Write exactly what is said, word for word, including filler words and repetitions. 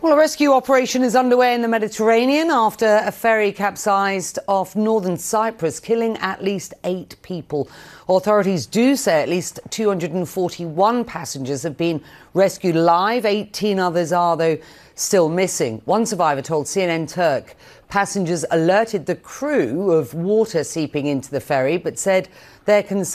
Well, a rescue operation is underway in the Mediterranean after a ferry capsized off northern Cyprus, killing at least eight people. Authorities do say at least two hundred forty-one passengers have been rescued alive. eighteen others are, though, still missing. One survivor told C N N Turk passengers alerted the crew of water seeping into the ferry, but said they're concerned